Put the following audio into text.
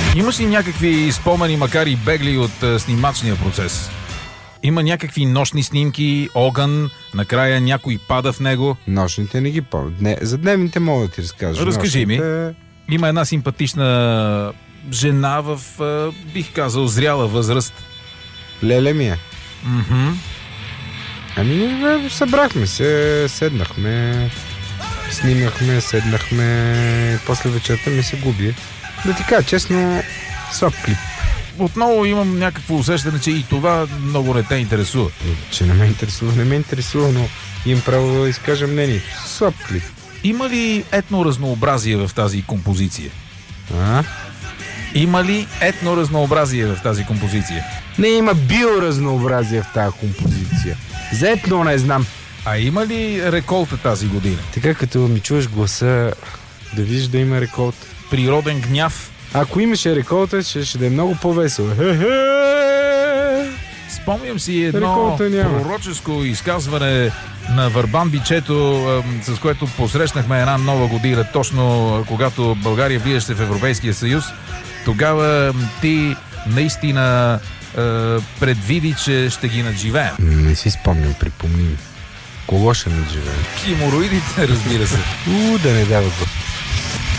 Имаш ли някакви спомени, макар и бегли от снимачния процес? Има някакви нощни снимки, огън, накрая някой пада в него. Нощните не ги помня. За дневните мога да ти разкажа. Разкажи ми. Има една симпатична жена в, бих казал, зряла възраст. Леле ми е. Ами, събрахме се, седнахме, снимахме, седнахме, после вечерта ми се губи. Да ти кажа честно, слаб клип. Отново имам някакво усещане, че и това много не те интересува. Че не ме интересува, но имам право да изкажа мнение. Слаб клип. Има ли етноразнообразие в тази композиция? Има ли етноразнообразие в тази композиция? Не, има биоразнообразие в тази композиция. За етно не знам. А има ли реколта тази година? Така като ми чуваш гласа, да видиш да има реколта. Природен гняв? Ако имаше реколта, ще да е много по-весело. Спомням си едно пророческо изказване на Върбан Бичето, с което посрещнахме една нова година, точно когато България влизаше в Европейския съюз. Тогава ти наистина предвиди, че ще ги надживеем. Не си спомням, припомни. Кого ще надживеем? Хемороидите, разбира се. Да не дава го.